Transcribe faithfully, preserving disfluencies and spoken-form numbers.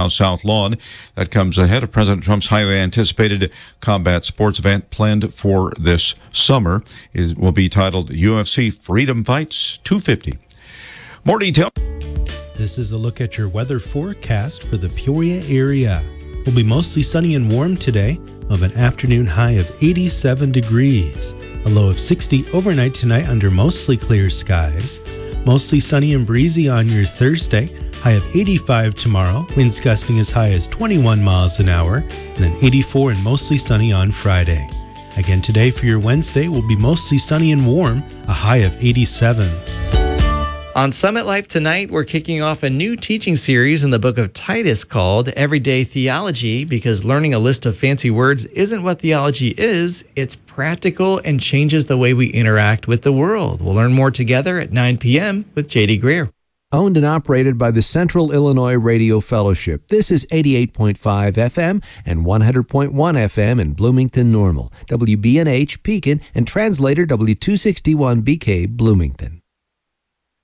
House South Lawn. That comes ahead of President Trump's highly anticipated combat sports event planned for this summer. It will be titled U F C Freedom Fights two fifty. More detail. This is a look at your weather forecast for the Peoria area. It will be mostly sunny and warm today, of an afternoon high of eighty-seven degrees. A low of sixty overnight tonight under mostly clear skies. Mostly sunny and breezy on your Thursday, high of eighty-five tomorrow, winds gusting as high as twenty-one miles an hour, and then eighty-four and mostly sunny on Friday. Again today for your Wednesday will be mostly sunny and warm, a high of eighty-seven. On Summit Life tonight, we're kicking off a new teaching series in the book of Titus called Everyday Theology, because learning a list of fancy words isn't what theology is. It's practical and changes the way we interact with the world. We'll learn more together at nine p.m. with J D Greer. Owned and operated by the Central Illinois Radio Fellowship. This is eighty-eight point five F M and one hundred point one F M in Bloomington Normal, W B N H Pekin, and translator W two sixty-one B K Bloomington.